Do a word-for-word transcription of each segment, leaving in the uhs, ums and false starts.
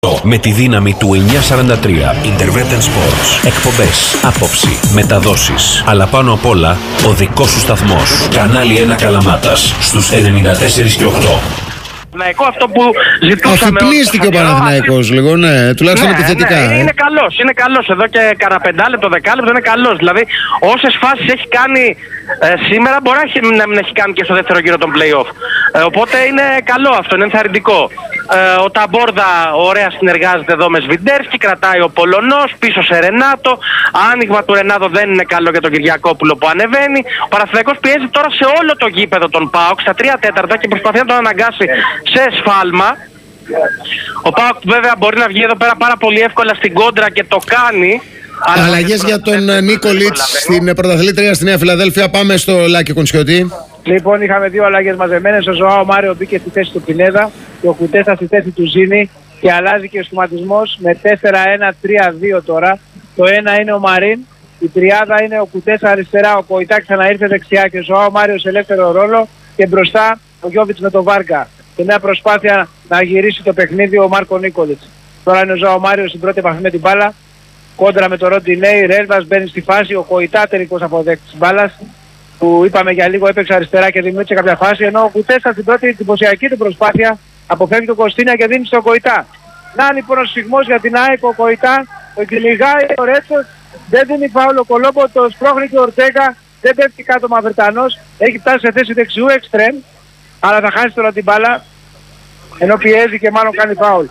Με τη δύναμη του εννιακόσια σαράντα τρία Interpretant Sports. Εκπομπές, άποψη, μεταδόσεις. Αλλά πάνω απ' όλα, ο δικός σου σταθμός. Κανάλι ένα Καλαμάτας. Στους ενενήντα τέσσερα και οκτώ. Αυτό που ζητούσαμε. Αφυπνίστηκε ο Παναθηναϊκός λίγο, ναι, τουλάχιστον ναι, επιθετικά. Ναι, ε. είναι καλός, είναι καλός. Εδώ και κανένα πεντάλεπτο, δεκάλεπτο είναι καλός. Δηλαδή, όσες φάσεις έχει κάνει ε, σήμερα, μπορεί να, έχει, να μην έχει κάνει και στο δεύτερο γύρο των play-off. Ε, οπότε είναι καλό αυτό, είναι ενθαρρυντικό. Ε, ο Ταμπόρδα ωραία συνεργάζεται εδώ με Σβιντέρσκι, κρατάει ο Πολωνός, πίσω σε Ρενάτο. Άνοιγμα του Ρενάτο δεν είναι καλό για τον Κυριακόπουλο που ανεβαίνει. Ο Παναθηναϊκός πιέζει τώρα σε όλο το γήπεδο των ΠΑΟΚ, στα τρία τέταρτα και προσπαθεί να τον αναγκάσει σε σφάλμα. Ο ΠΑΟΚ βέβαια μπορεί να βγει εδώ πέρα πάρα πολύ εύκολα στην κόντρα και το κάνει. Αλλαγές για τον Νίκολιτς στην πρωταθλήτρια στη Νέα Φιλαδέλφια. Πάμε στο Λάκη Κονσιώτη. Λοιπόν, είχαμε δύο αλλαγές μαζεμένες. Ο Ζωάο Μάριο μπήκε στη θέση του Πινέδα και ο Κουτέσα στη θέση του Ζήνη και αλλάζει και ο σχηματισμός με τέσσερα ένα τρία δύο τώρα. Το ένα είναι ο Μαρίν, η τριάδα είναι ο Κουτέσα αριστερά, ο Κοϊτά ξαναήρθε δεξιά και ο Ζωάο Μάριο σε ελεύθερο ρόλο και μπροστά ο Γιώβιτς με τον Βάρκα. Και μια προσπάθεια να γυρίσει το παιχνίδι ο Μάρκο Νίκολιτς. Τώρα είναι ο Ζωάο Μάριο στην πρώτη επαφή με την μπάλα. Κόντρα με τον Ροντινέι, Ρέλβας μπαίνει στη φάση, ο Κοϊτά τελικός αποδέκτης μπάλας, που είπαμε για λίγο έπαιξε αριστερά και δημιούργησε κάποια φάση, ενώ ο Κουτέσσα στην πρώτη εντυπωσιακή του προσπάθεια αποφεύγει τον Κωστίνα και δίνει στον Κοϊτά. Να λοιπόν ο σφιγμός για την ΑΕΚ, ο Κοϊτά, τον κυνηγάει ο Ρέτσος, δεν δίνει φάουλ, ο Κολόμπο το σπρώχνει και ο Ορτέγκα, δεν πέφτει κάτω ο Μαυρτανός, έχει φτάσει σε θέση δεξιού εξτρέμ, αλλά θα χάσει τώρα την μπάλα, ενώ πιέζει και μάλλον κάνει φάουλ.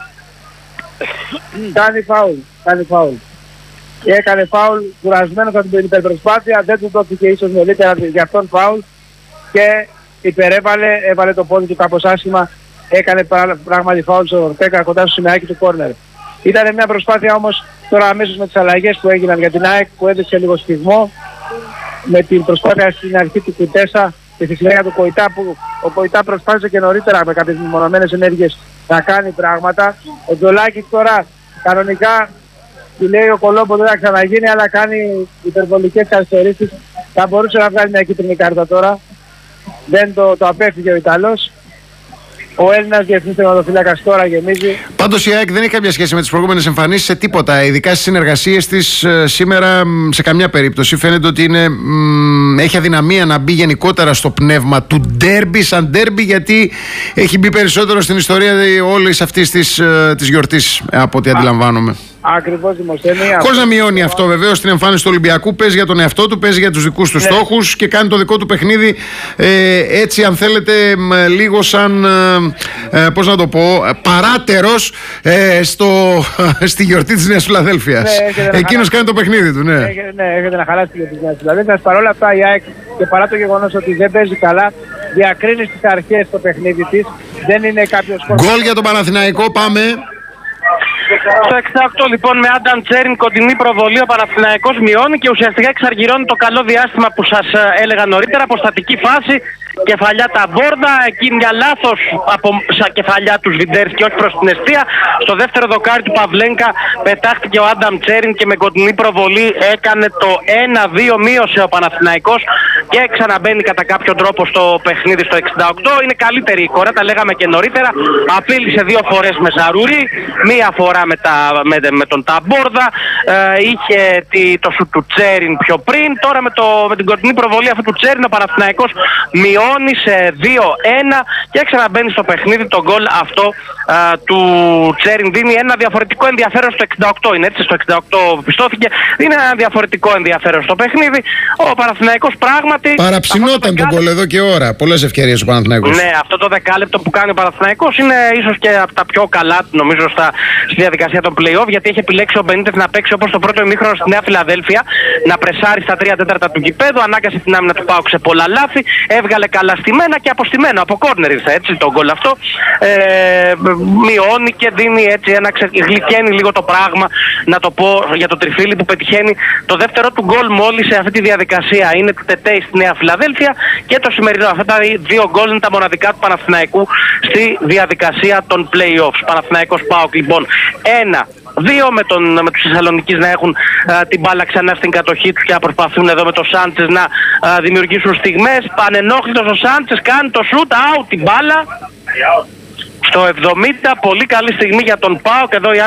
κάνει φάουλ, κάνει φάουλ. Και έκανε φάουλ κουρασμένος από την υπερπροσπάθεια, δεν του δόθηκε ίσως νωρίτερα για αυτόν φάουλ και υπερέβαλε, έβαλε το πόδι του κάπως άσχημα, έκανε πράγματι φάουλ στο Ορτέγκα κοντά στο σημαίακι του κόρνερ. Ήταν μια προσπάθεια όμως τώρα αμέσως με τις αλλαγές που έγιναν για την ΑΕΚ που έδειξε λίγο σφιγμό, με την προσπάθεια στην αρχή του Κουτέσα και στη συνέχεια του Κοϊτά, που ο Κοϊτά προσπάθησε και νωρίτερα με κάποιες μονομένες ενέργειες να κάνει πράγματα. Ο Τζολάκης τώρα κανονικά του λέει ο Κολόμπο δεν θα ξαναγίνει, αλλά κάνει υπερβολικές καθυστερήσεις. Θα μπορούσε να βγάλει μια κίτρινη κάρτα τώρα. Δεν το, το απέφυγε ο Ιταλός. Ο Έλληνας διεθνής τερματοφύλακας τώρα γεμίζει. Πάντως η ΑΕΚ δεν έχει κάποια σχέση με τις προηγούμενες εμφανίσεις σε τίποτα. Ειδικά στις συνεργασίες της ε, σήμερα σε καμιά περίπτωση. Φαίνεται ότι είναι, μ, έχει αδυναμία να μπει γενικότερα στο πνεύμα του ντέρμπι σαν ντέρμπι, γιατί έχει μπει περισσότερο στην ιστορία όλης αυτής της, ε, της γιορτής από ό,τι αντιλαμβάνομαι. Ακριβώς, Δημοσθένη. Χωρίς να μειώνει αυτό βεβαίως την εμφάνιση του Ολυμπιακού, παίζει για τον εαυτό του, παίζει για τους δικούς του ναι. στόχους και κάνει το δικό του παιχνίδι ε, έτσι, αν θέλετε, ε, λίγο σαν, ε, πώς να το πω, παράτερος ε, στο, στη γιορτή της Νέας Φιλαδέλφειας. Ναι, εκείνος κάνει το παιχνίδι του, ναι. Έχετε, ναι, έχετε να χαλάσει τη γιορτή της Νέας Φιλαδέλφειας. Παρ' όλα αυτά η ΑΕΚ, και παρά το γεγονός ότι δεν παίζει καλά, διακρίνει στις αρχές το παιχνίδι της. Δεν είναι κάποιος... Γκολ για τον Παναθηναϊκό, πάμε. Στο εξήντα οκτώ λοιπόν με Άνταμ Τσέριν κοντινή προβολή ο Παναθηναϊκός μειώνει και ουσιαστικά εξαργυρώνει το καλό διάστημα που σας έλεγα νωρίτερα. Αποστατική φάση, κεφαλιά Ταμπόρδα, εκεί μια λάθος από κεφαλιά του Σβιντέρσκι και όχι προς την εστία. Στο δεύτερο δοκάρι του Παυλένκα πετάχτηκε ο Άνταμ Τσέριν και με κοντινή προβολή έκανε το ένα δύο, μείωσε ο Παναθηναϊκός και ξαναμπαίνει κατά κάποιο τρόπο στο παιχνίδι στο εξήντα οκτώ. Είναι καλύτερη η εικόνα, τα λέγαμε και νωρίτερα. Απείλησε δύο φορές με Ζαρούρι, μία φορά με, τα, με, με τον Ταμπόρδα, ε, είχε τη, το σου του Τσέριν πιο πριν. Τώρα με, το, με την κοντινή προβολή αυτού του Τσέριν ο Παναθηναϊκός μειώνει σε δύο ένα και ξαναμπαίνει στο παιχνίδι. Το γκολ αυτό ε, του Τσέριν δίνει ένα διαφορετικό ενδιαφέρον στο εξήντα οκτώ. Είναι έτσι, στο εξήντα οκτώ πιστώθηκε, είναι ένα διαφορετικό ενδιαφέρον στο παιχνίδι. Ο Παναθηναϊκός πράγματι παραψινόταν τον γκολ εδώ και ώρα. Πολλές ευκαιρίες ο Παναθηναϊκός. Ναι, αυτό το δεκάλεπτο που κάνει ο Παναθηναϊκός είναι ίσως και από τα πιο καλά, νομίζω, στα, στη διαδικασία των play-off, γιατί έχει επιλέξει ο Μπενίτες να παίξει όπως το πρώτο ημίχρονο στη Νέα Φιλαδέλφια, να πρεσάρει στα τρία τέταρτα του γηπέδου, ανάγκασε την άμυνα του ΠΑΟΚ σε πολλά λάθη, έβγαλε καλά στημένα και αποστημένα από κόρνερ ήρθε έτσι το γκολ αυτό. Ε, μειώνει και δίνει έτσι ένα ξε... γλυκαίνει λίγο το πράγμα, να το πω, για το τριφύλι που πετυχαίνει το δεύτερο του γκολ μόλις σε αυτή τη διαδικασία. Είναι του Τετέι στη Νέα Φιλαδέλφια και το σημερινό. Αυτά τα δύο γκολ είναι τα μοναδικά του Παναθηναϊκού στη διαδικασία των play-offs. Παναθηναϊκός ΠΑΟΚ λοιπόν ένα δύο, με, τον, με τους Θεσσαλονικείς να έχουν α, την μπάλα ξανά στην κατοχή τους και να προσπαθούν εδώ με τον Σάντσες να α, δημιουργήσουν στιγμές. Πανενόχλητος ο Σάντσες κάνει το shoot out την μπάλα στο εβδομήντα, πολύ καλή στιγμή για τον ΠΑΟΚ. Εδώ η